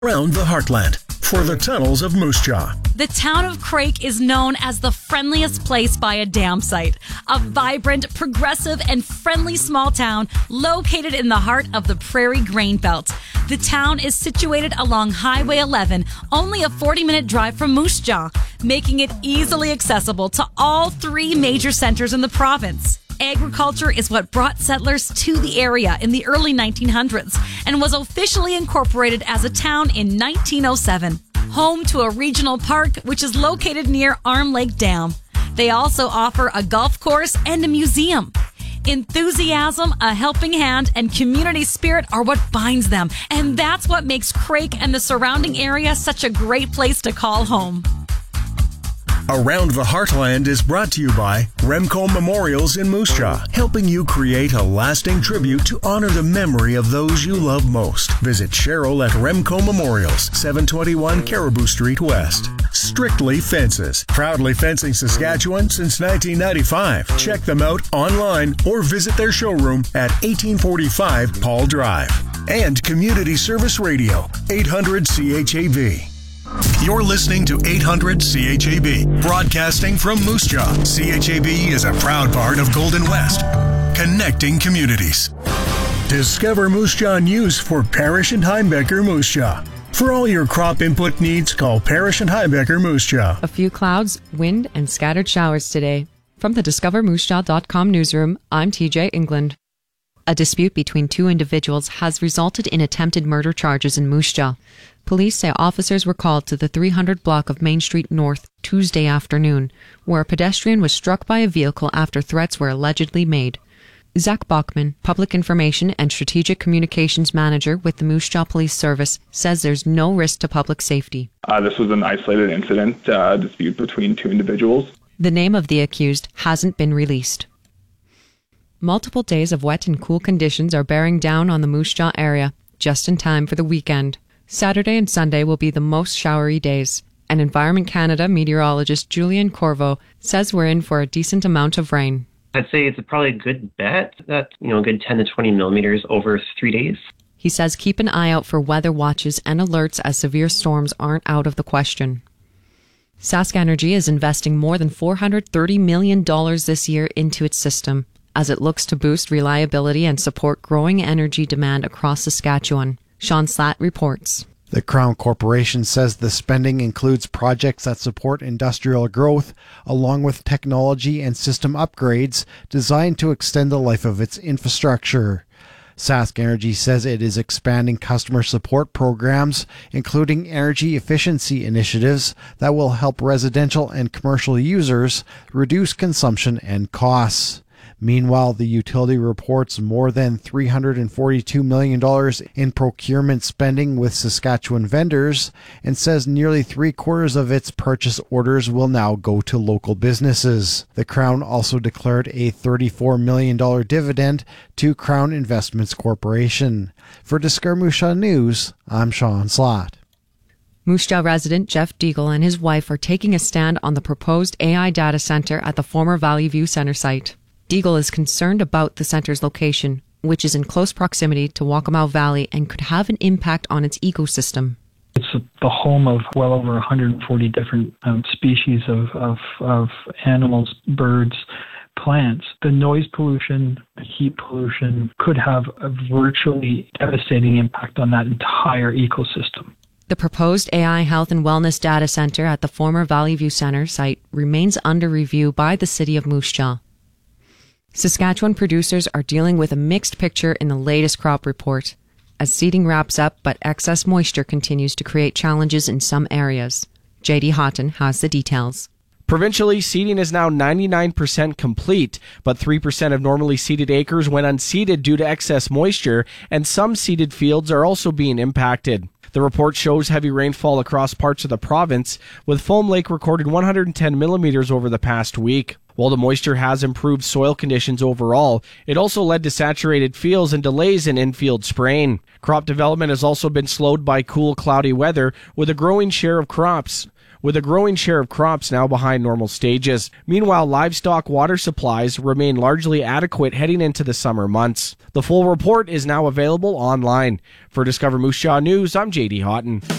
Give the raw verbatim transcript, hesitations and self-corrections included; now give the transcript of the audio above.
Around the Heartland for the tunnels of Moose Jaw. The town of Craik is known as the friendliest place by a dam site. A vibrant, progressive, and friendly small town located in the heart of the Prairie Grain Belt. The town is situated along Highway eleven, only a forty-minute drive from Moose Jaw, making it easily accessible to all three major centers in the province. Agriculture is what brought settlers to the area in the early nineteen hundreds and was officially incorporated as a town in nineteen oh seven. Home to a regional park, which is located near Arm Lake Dam. They also offer a golf course and a museum. Enthusiasm, a helping hand, and community spirit are what binds them, and that's what makes Craik and the surrounding area such a great place to call home. Around the Heartland is brought to you by Remco Memorials in Moose Jaw, helping you create a lasting tribute to honor the memory of those you love most. Visit Cheryl at Remco Memorials, seven twenty-one Caribou Street West. Strictly Fences, proudly fencing Saskatchewan since nineteen ninety-five. Check them out online or visit their showroom at eighteen forty-five Paul Drive. And Community Service Radio, eight hundred C H A V. You're listening to eight hundred C H A B, broadcasting from Moose Jaw. C H A B is a proud part of Golden West, connecting communities. Discover Moose Jaw News for Parrish and Heimbecker Moose Jaw. For all your crop input needs, call Parrish and Heimbecker Moose Jaw. A few clouds, wind, and scattered showers today. From the discover moose jaw dot com newsroom, I'm T J England. A dispute between two individuals has resulted in attempted murder charges in Moose Jaw. Police say officers were called to the three hundred block of Main Street North Tuesday afternoon, where a pedestrian was struck by a vehicle after threats were allegedly made. Zach Bachman, Public Information and Strategic Communications Manager with the Moose Jaw Police Service, says there's no risk to public safety. Uh, this was an isolated incident, uh, dispute between two individuals. The name of the accused hasn't been released. Multiple days of wet and cool conditions are bearing down on the Moose Jaw area, just in time for the weekend. Saturday and Sunday will be the most showery days, and Environment Canada meteorologist Julian Corvo says we're in for a decent amount of rain. I'd say it's probably a good bet that, you know, a good ten to twenty millimeters over three days. He says keep an eye out for weather watches and alerts as severe storms aren't out of the question. Sask Energy is investing more than four hundred thirty million dollars this year into its system, as it looks to boost reliability and support growing energy demand across Saskatchewan. Sean Slatt reports. The Crown Corporation says the spending includes projects that support industrial growth, along with technology and system upgrades designed to extend the life of its infrastructure. Sask Energy says it is expanding customer support programs, including energy efficiency initiatives that will help residential and commercial users reduce consumption and costs. Meanwhile, the utility reports more than three hundred forty-two million dollars in procurement spending with Saskatchewan vendors and says nearly three quarters of its purchase orders will now go to local businesses. The Crown also declared a thirty-four million dollars dividend to Crown Investments Corporation. For Discover Moose Jaw News, I'm Sean Slatt. Moose Jaw resident Jeff Deagle and his wife are taking a stand on the proposed A I data center at the former Valley View Centre site. Deagle is concerned about the centre's location, which is in close proximity to Waccamaw Valley and could have an impact on its ecosystem. It's the home of well over one hundred forty different um, species of, of, of animals, birds, plants. The noise pollution, the heat pollution could have a virtually devastating impact on that entire ecosystem. The proposed A I Health and Wellness Data Center at the former Valley View Centre site remains under review by the City of Moose Jaw. Saskatchewan producers are dealing with a mixed picture in the latest crop report, as seeding wraps up but excess moisture continues to create challenges in some areas. J D Houghton has the details. Provincially, seeding is now ninety-nine percent complete, but three percent of normally seeded acres went unseeded due to excess moisture, and some seeded fields are also being impacted. The report shows heavy rainfall across parts of the province, with Foam Lake recorded one hundred ten millimeters over the past week. While the moisture has improved soil conditions overall, it also led to saturated fields and delays in infield spraying. Crop development has also been slowed by cool, cloudy weather, with a growing share of crops. with a growing share of crops now behind normal stages. Meanwhile, livestock water supplies remain largely adequate heading into the summer months. The full report is now available online. For Discover Moose Jaw News, I'm J D Houghton.